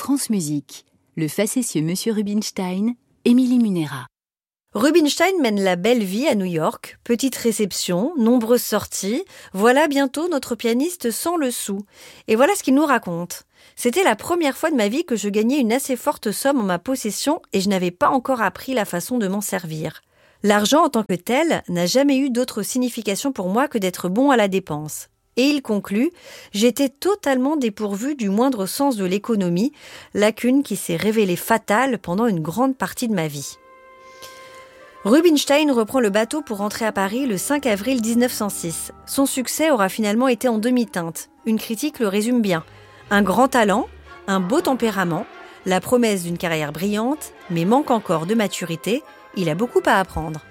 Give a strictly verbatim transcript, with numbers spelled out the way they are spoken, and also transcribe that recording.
France Musique, le facétieux Monsieur Rubinstein, Émilie Munera. Rubinstein mène la belle vie à New York. Petite réception, nombreuses sorties. Voilà bientôt notre pianiste sans le sou. Et voilà ce qu'il nous raconte. C'était la première fois de ma vie que je gagnais une assez forte somme en ma possession et je n'avais pas encore appris la façon de m'en servir. L'argent en tant que tel n'a jamais eu d'autre signification pour moi que d'être bon à la dépense. Et il conclut « J'étais totalement dépourvu du moindre sens de l'économie, lacune qui s'est révélée fatale pendant une grande partie de ma vie. » Rubinstein reprend le bateau pour rentrer à Paris le cinq avril dix-neuf cent six. Son succès aura finalement été en demi-teinte. Une critique le résume bien. Un grand talent, un beau tempérament, la promesse d'une carrière brillante, mais manque encore de maturité, il a beaucoup à apprendre.